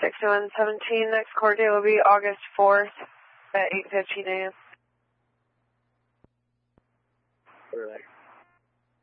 6117. Next court date will be August 4th at 8:15 a.m. Relax.